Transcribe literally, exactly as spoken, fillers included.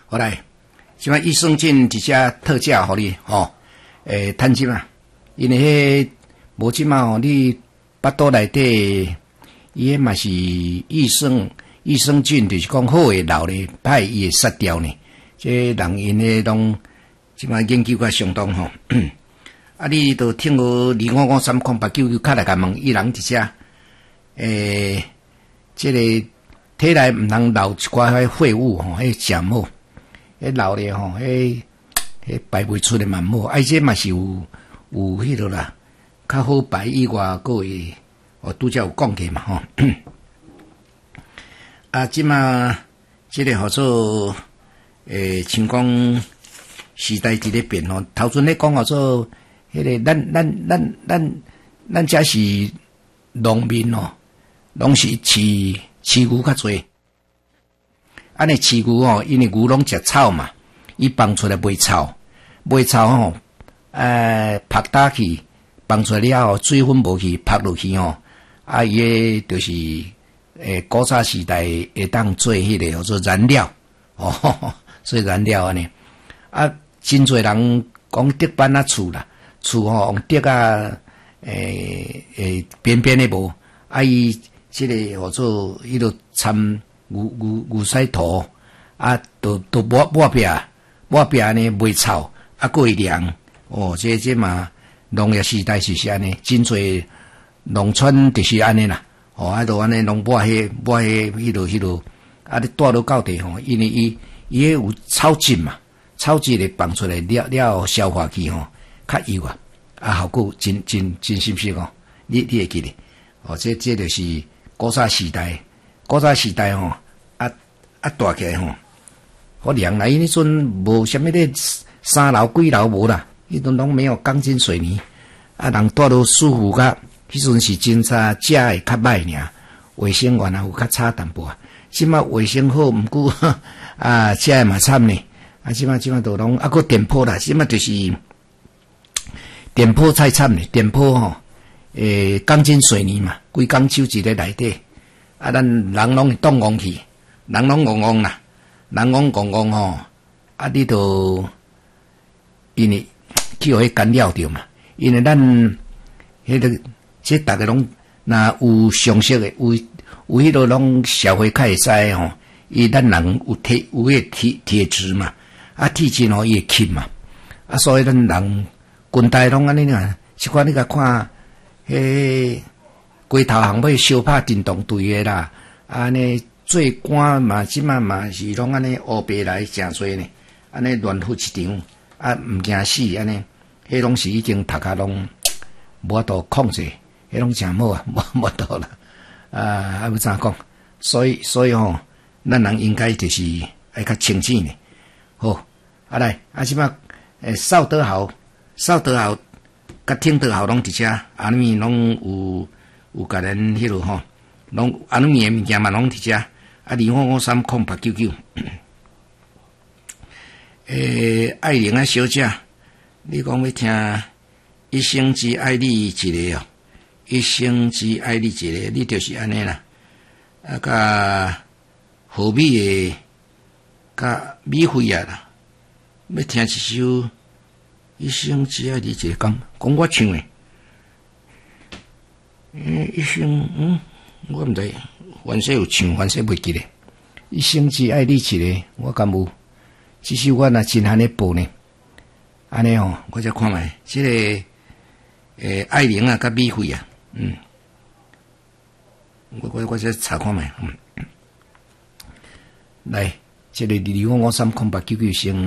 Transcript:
好来，即摆益生菌一只特价互你吼，诶，趁钱啊！因为迄无即嘛吼，你巴肚内底伊迄嘛是益生益生菌，就是讲好诶老咧，歹伊会杀掉呢。即人因诶拢即摆研究较相当吼。啊，你都听过二五五三空八九九，卡来甲问伊人一只诶，即个体内毋通留一寡迄废物吼，迄食毋好。迄老咧吼，迄迄排袂出诶嘛毋好，啊，这嘛是有有迄落啦，较好排以外，个会哦拄则有讲过嘛吼。啊，即嘛即个号做诶，像讲时代一咧变吼，头阵咧讲号做迄个咱咱咱咱咱遮是农民哦，拢是饲饲牛较侪。安尼饲牛吼，因为牛拢食草嘛，伊放出来卖草，卖草吼，呃，拍打去，放出来了后，水分无去，拍落去吼，啊，伊个就是诶，古早时代会当做迄个叫做燃料，哦，呵呵做燃料安尼。啊，真侪人讲竹板啊厝啦，厝吼用竹啊，诶诶边边诶无，啊伊即个叫做迄落掺。牛牛牛屎土啊，都都抹抹壁抹壁呢卖草啊，过会凉哦。这这嘛，农业时代是安尼，真侪农村就是安尼啦。哦，啊，都安尼拢抹迄抹迄迄落迄落，啊，你带落到地吼，因为伊伊迄有草质嘛，草质咧放出来了了消化器吼，较油啊，啊，效果真真真深实哦。你你会记咧？哦，这这就是古早时代。古早时代吼，啊啊大起来吼，好凉啦！因迄阵无啥物咧三楼几楼无啦，迄阵拢没有钢筋水泥，啊人住到舒服甲，迄阵是真差，食会较歹尔，卫生原来有较差淡薄啊。即马卫生好，毋过啊食诶嘛惨呢，啊即马即马都拢啊个店铺啦，即马就是店铺太惨呢，店铺吼诶钢筋水泥嘛，规工手一个内底。啊，咱人拢会动工去，人拢戆戆啦，人拢戆戆吼，啊，你都因为去互迄干扰着嘛，因为咱迄个即逐个拢若有常识诶，有有迄落拢社会较会使吼，伊咱人有体有迄体体质嘛，啊体质吼伊会轻嘛，啊所以咱人近代拢安尼啦，是看你甲看迄。规头项要相拍电动队诶啦，安尼做官嘛，即马嘛是拢安尼乌白来诚侪呢，安尼乱付一场，啊毋惊死安尼，迄拢是已经读甲拢无法度控制，迄拢诚好啊，无无度啦，啊还要怎讲？所以所以吼，咱人应该就是爱较清醒呢。好，啊来，啊即马诶邵德豪、邵德豪甲听德豪拢伫遮，安尼拢有。有甲咱迄落吼，拢安尼面物件嘛，拢伫遮。啊，二五五三空八九九。诶，爱玲啊小姐，你讲要听一生只爱你一个哦，一生只爱你一个，你就是安尼啦。啊，甲何美诶，甲米菲啊啦，要听一首一生只爱你一个，讲讲我唱诶。诶，一生嗯，我毋知，凡说有唱，凡说袂记咧。一生只爱你一个，我敢有？只是我若真安尼报呢，安尼吼，我再看卖，即、這个诶，爱玲啊，甲米菲啊，嗯，我我我再查看卖，嗯，来，即、這個二五五三空八九九先。